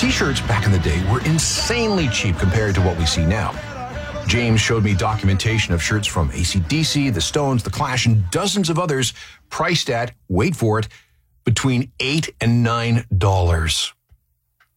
T-shirts back in the day were insanely cheap compared to what we see now. James showed me documentation of shirts from AC/DC, The Stones, The Clash, and dozens of others priced at, wait for it, between $8 and $9.